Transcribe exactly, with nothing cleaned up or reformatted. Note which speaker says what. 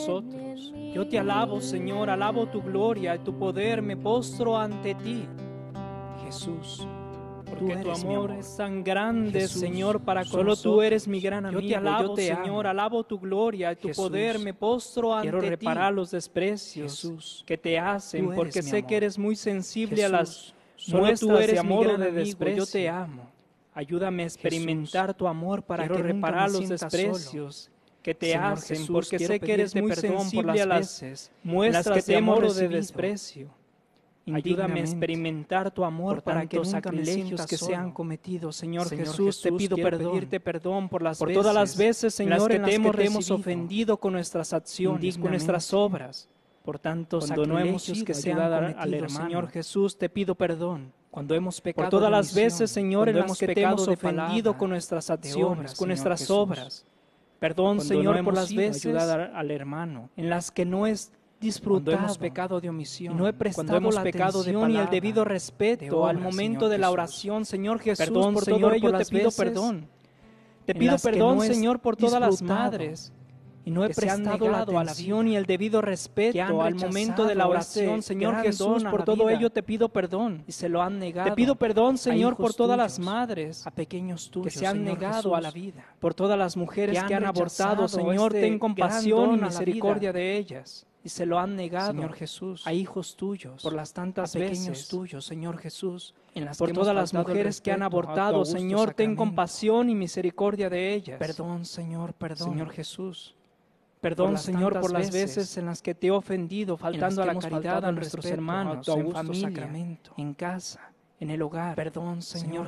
Speaker 1: nosotros. Yo te alabo, Señor, alabo tu gloria y tu poder, me postro ante ti, Jesús. Porque tu amor es tan grande,
Speaker 2: Jesús,
Speaker 1: Señor, para con
Speaker 2: solo
Speaker 1: nosotros.
Speaker 2: tú eres mi gran amigo.
Speaker 1: Yo te alabo,
Speaker 2: yo te
Speaker 1: Señor,
Speaker 2: amo.
Speaker 1: alabo tu gloria y tu
Speaker 2: Jesús,
Speaker 1: poder, me postro ante ti.
Speaker 2: quiero reparar los desprecios
Speaker 1: Jesús, que te hacen,
Speaker 2: tú eres
Speaker 1: porque
Speaker 2: mi
Speaker 1: sé
Speaker 2: amor.
Speaker 1: que eres muy sensible
Speaker 2: Jesús,
Speaker 1: a las
Speaker 2: solo
Speaker 1: muestras
Speaker 2: tú eres
Speaker 1: de
Speaker 2: mi
Speaker 1: amor o
Speaker 2: gran
Speaker 1: de
Speaker 2: amigo,
Speaker 1: desprecio.
Speaker 2: yo te amo.
Speaker 1: Ayúdame a experimentar
Speaker 2: Jesús,
Speaker 1: tu amor para
Speaker 2: quiero
Speaker 1: que nunca
Speaker 2: reparar
Speaker 1: me
Speaker 2: los
Speaker 1: sienta
Speaker 2: desprecios
Speaker 1: solo. Que te
Speaker 2: Señor
Speaker 1: hacen,
Speaker 2: Jesús,
Speaker 1: porque
Speaker 2: quiero
Speaker 1: sé que eres
Speaker 2: pedirte
Speaker 1: muy
Speaker 2: perdón por
Speaker 1: sensible
Speaker 2: las
Speaker 1: a las
Speaker 2: veces
Speaker 1: muestras
Speaker 2: en las que
Speaker 1: de
Speaker 2: te hemos
Speaker 1: amor o de
Speaker 2: recibido
Speaker 1: desprecio. Ayúdame a
Speaker 2: indignamente
Speaker 1: experimentar tu amor
Speaker 2: por
Speaker 1: para que
Speaker 2: tantos
Speaker 1: nunca me
Speaker 2: sacrilegios
Speaker 1: sienta
Speaker 2: que se han
Speaker 1: solo.
Speaker 2: cometido. Señor,
Speaker 1: Señor
Speaker 2: Jesús, te
Speaker 1: Jesús,
Speaker 2: pido
Speaker 1: quiero
Speaker 2: perdón
Speaker 1: pedirte perdón por las
Speaker 2: por
Speaker 1: veces,
Speaker 2: todas las veces,
Speaker 1: en las
Speaker 2: Señor,
Speaker 1: que
Speaker 2: en
Speaker 1: te
Speaker 2: las
Speaker 1: hemos,
Speaker 2: que te hemos
Speaker 1: recibido,
Speaker 2: ofendido
Speaker 1: con nuestras acciones, con nuestras
Speaker 2: indignamente,
Speaker 1: obras.
Speaker 2: por tantos
Speaker 1: Cuando no hemos
Speaker 2: sacrilegios
Speaker 1: ido
Speaker 2: que
Speaker 1: a
Speaker 2: se han
Speaker 1: ayudar
Speaker 2: cometido,
Speaker 1: al hermano.
Speaker 2: Señor Jesús, te pido perdón.
Speaker 1: Cuando hemos pecado
Speaker 2: Por todas
Speaker 1: de
Speaker 2: las
Speaker 1: omisión,
Speaker 2: veces, Señor, en
Speaker 1: cuando
Speaker 2: las
Speaker 1: hemos
Speaker 2: que te
Speaker 1: pecado
Speaker 2: hemos
Speaker 1: de
Speaker 2: ofendido
Speaker 1: palabra,
Speaker 2: con nuestras
Speaker 1: de
Speaker 2: acciones,
Speaker 1: obras, con
Speaker 2: Señor
Speaker 1: nuestras
Speaker 2: Jesús.
Speaker 1: obras.
Speaker 2: Perdón,
Speaker 1: Cuando
Speaker 2: Señor,
Speaker 1: no
Speaker 2: por
Speaker 1: hemos
Speaker 2: las
Speaker 1: ido a
Speaker 2: veces
Speaker 1: ayudar al, al hermano,
Speaker 2: en las que no es
Speaker 1: cuando
Speaker 2: disfrutado
Speaker 1: hemos pecado de omisión,
Speaker 2: y no he
Speaker 1: cuando
Speaker 2: prestado
Speaker 1: hemos
Speaker 2: la
Speaker 1: pecado de
Speaker 2: atención y el
Speaker 1: palabra,
Speaker 2: debido
Speaker 1: de
Speaker 2: respeto
Speaker 1: obra,
Speaker 2: al momento
Speaker 1: Señor
Speaker 2: de la
Speaker 1: Jesús.
Speaker 2: oración, Señor Jesús.
Speaker 1: Perdón,
Speaker 2: por
Speaker 1: Señor,
Speaker 2: todo
Speaker 1: por
Speaker 2: ello te
Speaker 1: las
Speaker 2: pido
Speaker 1: veces
Speaker 2: perdón. Te
Speaker 1: en
Speaker 2: pido
Speaker 1: las que
Speaker 2: perdón,
Speaker 1: no es
Speaker 2: Señor, por todas las
Speaker 1: disfrutado
Speaker 2: madres y no he
Speaker 1: que se han
Speaker 2: prestado la
Speaker 1: negado a la
Speaker 2: atención
Speaker 1: vida,
Speaker 2: y el debido
Speaker 1: que han
Speaker 2: respeto al momento de la
Speaker 1: rechazado
Speaker 2: oración,
Speaker 1: este
Speaker 2: Señor
Speaker 1: gran
Speaker 2: Jesús.
Speaker 1: don a
Speaker 2: Por
Speaker 1: la
Speaker 2: todo
Speaker 1: vida
Speaker 2: ello te pido perdón.
Speaker 1: y se lo han negado.
Speaker 2: Te pido perdón,
Speaker 1: a
Speaker 2: Señor, por
Speaker 1: hijos
Speaker 2: todas las
Speaker 1: tuyos,
Speaker 2: madres,
Speaker 1: a pequeños tuyos,
Speaker 2: que se han
Speaker 1: Señor
Speaker 2: negado
Speaker 1: Jesús,
Speaker 2: a la vida, por todas las mujeres
Speaker 1: que
Speaker 2: que han,
Speaker 1: han
Speaker 2: abortado,
Speaker 1: rechazado
Speaker 2: Señor,
Speaker 1: este
Speaker 2: ten compasión
Speaker 1: gran
Speaker 2: y
Speaker 1: don a la
Speaker 2: misericordia
Speaker 1: vida,
Speaker 2: de ellas.
Speaker 1: y se lo han negado,
Speaker 2: Señor Jesús,
Speaker 1: a hijos tuyos,
Speaker 2: por las tantas
Speaker 1: a pequeños
Speaker 2: veces,
Speaker 1: tuyos, Señor Jesús,
Speaker 2: en las
Speaker 1: por
Speaker 2: que
Speaker 1: todas
Speaker 2: hemos
Speaker 1: las
Speaker 2: faltado el
Speaker 1: mujeres que han
Speaker 2: respeto a tu
Speaker 1: abortado,
Speaker 2: augusto
Speaker 1: Señor, ten
Speaker 2: sacramento.
Speaker 1: compasión y misericordia de ellas.
Speaker 2: Perdón, Señor, perdón.
Speaker 1: Señor Jesús.
Speaker 2: Perdón,
Speaker 1: por las
Speaker 2: Señor, por
Speaker 1: tantas
Speaker 2: las veces
Speaker 1: veces
Speaker 2: en las que te he ofendido, faltando a la
Speaker 1: hemos
Speaker 2: caridad
Speaker 1: faltado
Speaker 2: a
Speaker 1: el
Speaker 2: nuestros
Speaker 1: respeto a
Speaker 2: hermanos,
Speaker 1: tu
Speaker 2: en
Speaker 1: augusto
Speaker 2: familia,
Speaker 1: sacramento,
Speaker 2: en casa, en el hogar.
Speaker 1: Perdón, Señor,
Speaker 2: Señor